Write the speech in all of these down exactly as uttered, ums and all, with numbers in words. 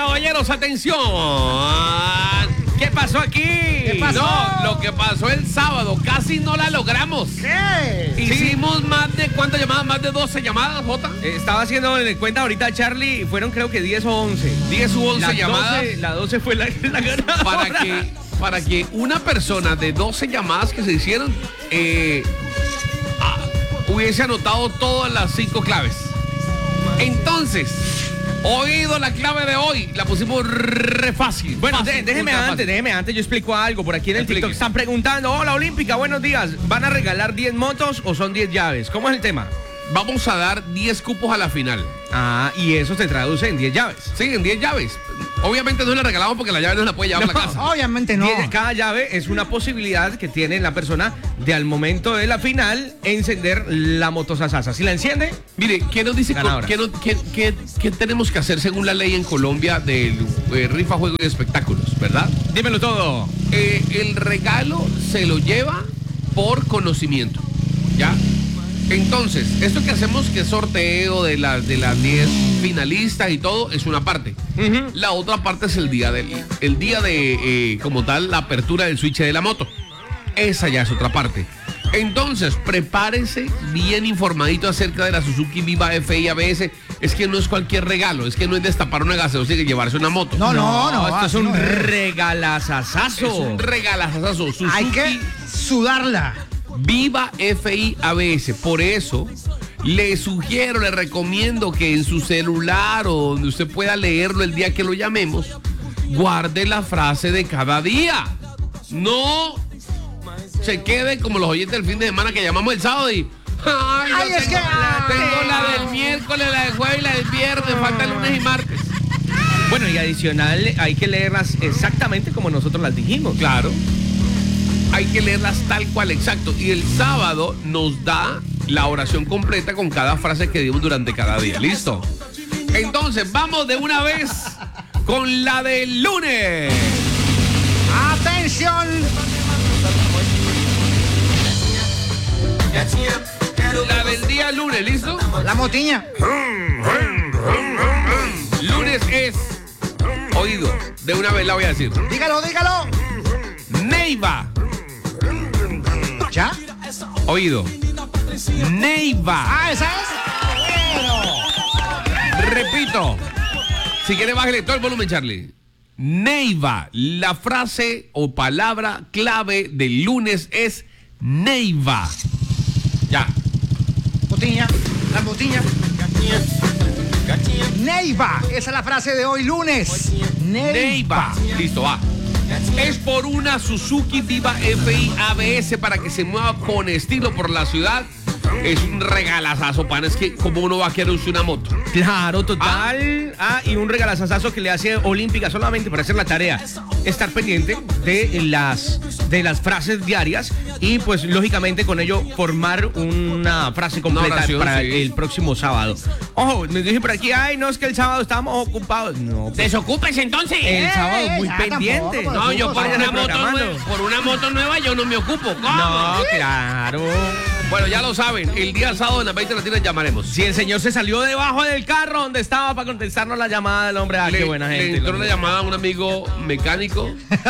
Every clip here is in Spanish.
caballeros, atención. ¿Qué pasó aquí? ¿Qué pasó? No, lo que pasó el sábado, casi no la logramos. ¿Qué? Hicimos sí. más de, ¿cuántas llamadas? Más de doce llamadas, Jota. Eh, estaba haciendo de cuenta ahorita, Charlie, fueron creo que diez o once. diez u once la llamadas. doce, la doce fue la, la ganadora. Para que, para que una persona de doce llamadas que se hicieron eh, ah, hubiese anotado todas las cinco claves. Entonces, oído la clave de hoy, la pusimos re fácil. Bueno, fácil, de, déjeme antes, fácil. déjeme antes, yo explico algo. Por aquí en el Explique. TikTok están preguntando, hola Olímpica, buenos días. ¿Van a regalar diez motos o son diez llaves? ¿Cómo es el tema? Vamos a dar diez cupos a la final. Ah, y eso se traduce en diez llaves. Sí, en diez llaves. Obviamente no la regalamos porque la llave no la puede llevar no, a la casa. Obviamente no. diez, cada llave es una posibilidad que tiene la persona de al momento de la final encender la motosasasa. Si la enciende, mire, ¿qué nos dice? ¿Qué, no, qué, qué, ¿Qué tenemos que hacer según la ley en Colombia del eh, rifa, juego y espectáculos, verdad? Dímelo todo. Eh, el regalo se lo lleva por conocimiento, ¿ya? Entonces, esto que hacemos, que es sorteo de las de las diez finalistas y todo, es una parte. Uh-huh. La otra parte es el día del el día de, eh, como tal, la apertura del switch de la moto. Esa ya es otra parte. Entonces, prepárese bien informadito acerca de la Suzuki Viva F I A B S. Es que no es cualquier regalo, es que no es destapar una gaseosa y llevarse una moto. No, no, no. no esto es un no es. regalazazazo. Es un regalazazazo. Suzuki Hay que sudarla. Viva F I A B S. Por eso le sugiero, le recomiendo que en su celular o donde usted pueda leerlo el día que lo llamemos, guarde la frase de cada día. No se quede como los oyentes del fin de semana que llamamos el sábado y ay, ay es tengo, que la, tengo la del miércoles, la del jueves y la del viernes, falta el lunes y martes. Bueno, y adicional hay que leerlas exactamente como nosotros las dijimos. Claro. Hay que leerlas tal cual, exacto. Y el sábado nos da la oración completa con cada frase que dimos durante cada día. ¿Listo? Entonces, vamos de una vez con la del lunes. ¡Atención! La del día lunes, ¿listo? La motiña. Lunes es oído. De una vez la voy a decir. Dígalo, dígalo. Neiva. ¿Ya? Oído. Neiva. Ah, esa es. Bueno. Repito. Si quiere, bájale todo el volumen, Charlie. Neiva. La frase o palabra clave del lunes es Neiva. Ya. Motiña. La motiña. Neiva. Esa es la frase de hoy, lunes. Neiva. Neiva. Listo, va. Es por una Suzuki Viva F I A B S para que se mueva con estilo por la ciudad. Es un regalazazo, pan. Es que como uno va a querer usar una moto. Claro, total. Ah, ah y un regalazazo que le hace Olímpica solamente para hacer la tarea. Estar pendiente de las, de las frases diarias y pues lógicamente con ello formar una frase completa una oración, para sí. el próximo sábado. Ojo, me dicen por aquí, ay, no, es que el sábado estábamos ocupados. No, pues, desocúpense entonces. El eh, sábado muy eh, pendiente. Tampoco, no, yo por una, moto nueva, por una moto nueva yo no me ocupo. ¿Cómo? No, claro. Bueno, ya lo saben, el día sábado en las veinte latinas llamaremos. Si el señor se salió debajo del carro donde estaba para contestarnos la llamada del hombre, ah, le, qué buena gente. Le entró una llamada a un amigo mecánico.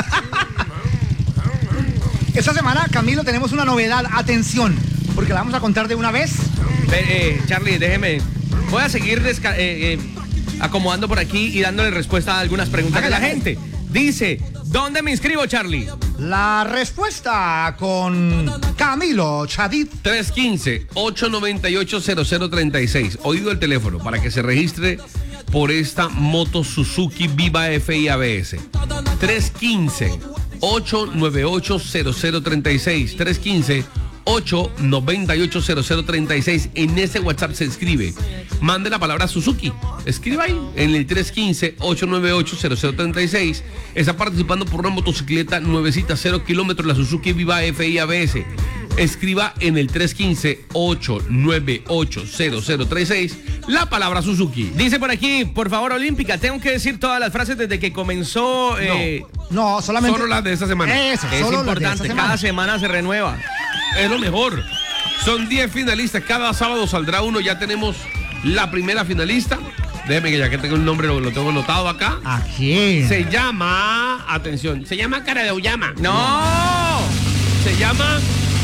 Esta semana, Camilo, tenemos una novedad. Atención, porque la vamos a contar de una vez. Eh, eh, Charlie, déjeme. Voy a seguir desca- eh, eh, acomodando por aquí y dándole respuesta a algunas preguntas Hágale. de la gente. Dice, ¿dónde me inscribo, Charlie? La respuesta con Camilo Chadid. tres uno cinco, ocho nueve ocho, cero cero tres seis. Oído el teléfono para que se registre por esta moto Suzuki Viva F I A B S. tres uno cinco, ocho nueve ocho, cero cero tres seis. tres uno cinco, ocho nueve ocho, cero cero tres seis. En ese WhatsApp se escribe. Mande la palabra Suzuki. Escriba ahí en el tres uno cinco, ocho nueve ocho, cero cero tres seis. Está participando por una motocicleta nuevecita, cero kilómetros, la Suzuki Viva F I A B S. Escriba en el tres uno cinco, ocho nueve ocho, cero cero tres seis la palabra Suzuki. Dice por aquí, por favor, Olímpica, tengo que decir todas las frases desde que comenzó. Eh... No, no, solamente. Solo las de esta semana. Eso, es solo importante, las de esta semana. Cada semana se renueva. Es lo mejor. Son diez finalistas, cada sábado saldrá uno, ya tenemos la primera finalista. Déjeme que ya que tengo el nombre, lo, lo tengo anotado acá. ¿A quién? Se llama, atención, se llama Cara de Auyama. ¡No! Se llama...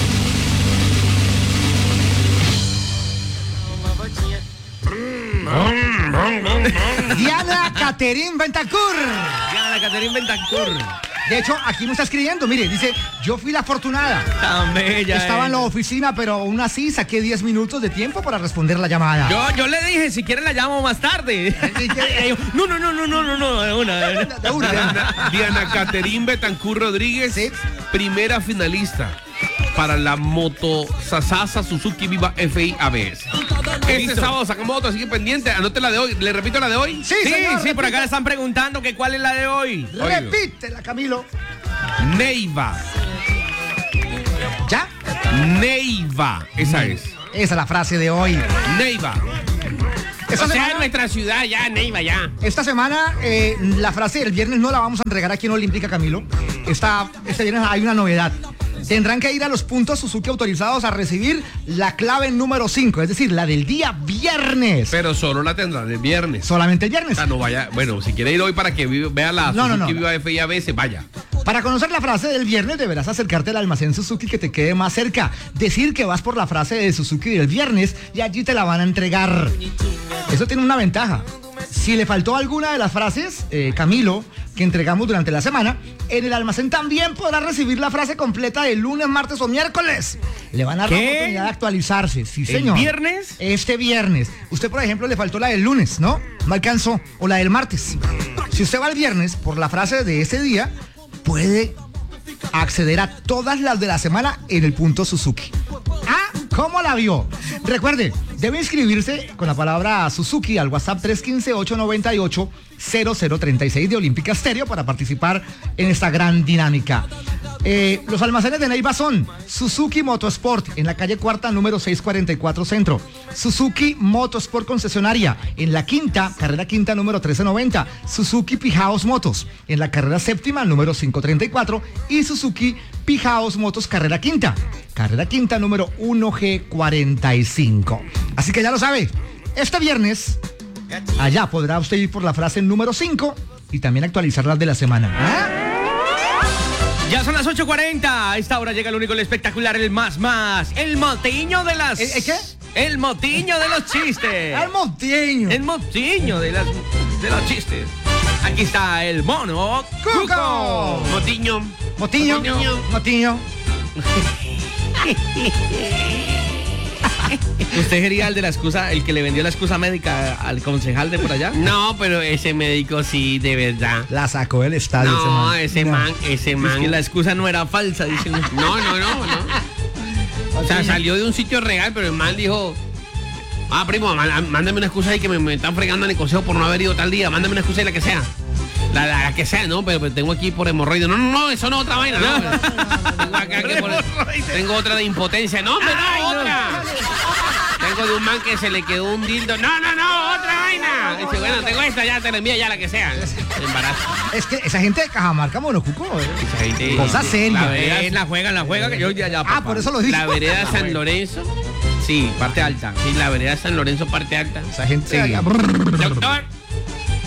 Diana Caterín Bentancur. Diana Caterín Bentancur. De hecho, aquí me está escribiendo, mire, dice, yo fui la afortunada. Tan bella. Estaba en la ella. oficina, pero aún así saqué diez minutos de tiempo para responder la llamada. Yo, yo le dije, si quiere la llamo más tarde. Y yo, no, no, no, no, no, no, no, de una, de una. De una, de una. Diana, Diana Caterín Betancur Rodríguez, Sí. primera finalista para la moto Sasasa Suzuki Viva F I A B S. Este Listo. sábado sacamos otra, así que pendiente, anote la de hoy. ¿Le repito la de hoy? Sí, Sí, señor, sí, por acá repite. le están preguntando que cuál es la de hoy. Repítela, Camilo. Neiva. ¿Ya? Neiva. Esa es. Esa es la frase de hoy. Neiva. Esta O sea, semana, en nuestra ciudad ya, Neiva ya. esta semana eh, la frase del viernes no la vamos a entregar aquí en Olímpica, Camilo. Esta, este viernes hay una novedad. Tendrán que ir a los puntos Suzuki autorizados a recibir la clave número cinco, es decir, la del día viernes. Pero solo la tendrán el viernes. Solamente el O viernes. sea, no vaya. Bueno, si quiere ir hoy para que vi- vea la No, no, Suzuki no. Viva F I A B S, vaya. Para conocer la frase del viernes deberás acercarte al almacén Suzuki que te quede más cerca. Decir que vas por la frase de Suzuki del viernes y allí te la van a entregar. Eso tiene una ventaja. Si le faltó alguna de las frases, eh, Camilo, que entregamos durante la semana, en el almacén también podrá recibir la frase completa del lunes, martes o miércoles. Le van a dar la ¿Qué? oportunidad de actualizarse. Sí, ¿El señor. viernes? Este viernes. Usted, por ejemplo, le faltó la del lunes, ¿no? No alcanzó. O la del martes. Si usted va el viernes por la frase de ese día, puede acceder a todas las de la semana en el punto Suzuki. Ah, ¿cómo la vio? Recuerde, debe inscribirse con la palabra Suzuki al WhatsApp tres uno cinco, ocho nueve ocho, cero cero tres seis de Olímpica Stereo para participar en esta gran dinámica. Eh, los almacenes de Neiva son Suzuki Motosport en la calle Cuarta, número seiscientos cuarenta y cuatro Centro. Suzuki Motosport Concesionaria en la Quinta, carrera Quinta, número trece noventa. Suzuki Pijaos Motos en la carrera Séptima, número quinientos treinta y cuatro. Y Suzuki Pijaos Motos, carrera Quinta, carrera Quinta, número uno G cuarenta y cinco. Así que ya lo sabe, este viernes allá podrá usted ir por la frase número cinco y también actualizar las de la semana. ¿Ah? Ya son las ocho cuarenta. A esta hora llega el único, el espectacular, el más más. El motiño de las... ¿El- el qué? El motiño de los chistes. ¡Al monteño! El motiño de, las, de los chistes. Aquí está el mono ¡Cuco! Motiño. Motiño, Motiño. Motiño. ¿Usted sería el de la excusa, el que le vendió la excusa médica al concejal de por allá? No, pero ese médico sí, de verdad. La sacó del estadio. No, ese ese No. man, ese Es man. que la excusa no era falsa, dicen. No, no, no, no. O sea, salió de un sitio real, pero el man dijo, ah, primo, má- mándame una excusa ahí que me, me están fregando en el consejo por no haber ido tal día. Mándame una excusa y la que sea. La, la, la que sea, ¿no? Pero, pero tengo aquí por hemorroides. No, no, no, eso no es otra vaina, no. Tengo, acá que por- tengo otra de impotencia. No, pero Ay, no, no. otra. Tengo de un man que se le quedó un dildo. No, no, no, otra vaina. Dice, bueno, tengo esta, ya te la envía ya la que sea. Embarazo. Es que esa gente de Cajamarca, Monocuco, eh. Esa gente- Cosa seria. La vereda, Eh, la juega, la juega, que yo ya, ya. Ah, papá. por eso lo dijo. la vereda San Lorenzo. Sí, parte alta. Sí, la vereda San Lorenzo, parte alta. Esa gente Sí. allá. Doctor,